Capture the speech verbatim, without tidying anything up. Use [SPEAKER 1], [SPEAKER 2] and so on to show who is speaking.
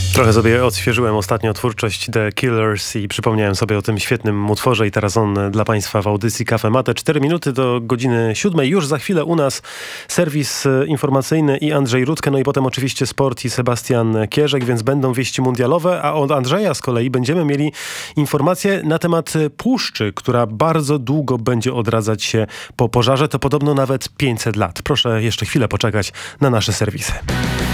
[SPEAKER 1] Trochę sobie odświeżyłem ostatnio twórczość The Killers i przypomniałem sobie o tym świetnym utworze i teraz on dla Państwa w audycji Cafe Mate. cztery minuty do godziny siódmej. Już za chwilę u nas serwis informacyjny i Andrzej Rutkę, no i potem oczywiście sport i Sebastian Kierzek, więc będą wieści mundialowe, a od Andrzeja z kolei będziemy mieli informacje na temat puszczy, która bardzo długo będzie odradzać się po pożarze. To podobno nawet pięćset lat. Proszę jeszcze chwilę poczekać na nasze serwisy.